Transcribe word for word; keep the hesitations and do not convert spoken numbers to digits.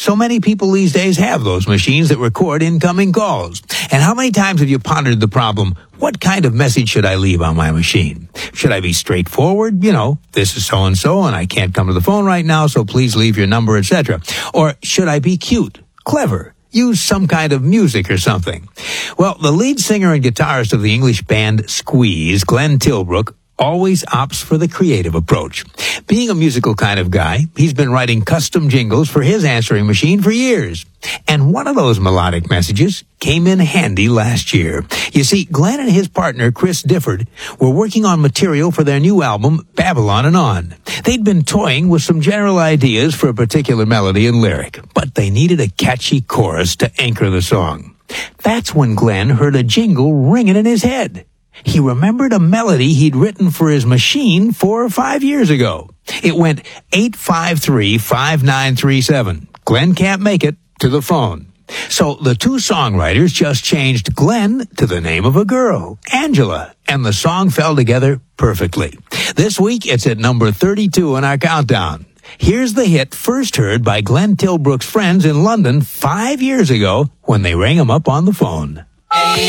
So many people these days have those machines that record incoming calls. And how many times have you pondered the problem, what kind of message should I leave on my machine? Should I be straightforward? You know, this is so-and-so and I can't come to the phone right now, so please leave your number, et cetera. Or should I be cute, clever, use some kind of music or something? Well, the lead singer and guitarist of the English band Squeeze, Glenn Tilbrook, always opts for the creative approach. Being a musical kind of guy, he's been writing custom jingles for his answering machine for years. And one of those melodic messages came in handy last year. You see, Glenn and his partner, Chris Difford, were working on material for their new album, Babylon and On. They'd been toying with some general ideas for a particular melody and lyric, but they needed a catchy chorus to anchor the song. That's when Glenn heard a jingle ringing in his head. He remembered a melody he'd written for his machine four or five years ago. It went eight five three, five nine three seven. Glenn can't make it to the phone. So the two songwriters just changed Glenn to the name of a girl, Angela, and the song fell together perfectly. This week, it's at number thirty-two in our countdown. Here's the hit first heard by Glenn Tilbrook's friends in London five years ago when they rang him up on the phone.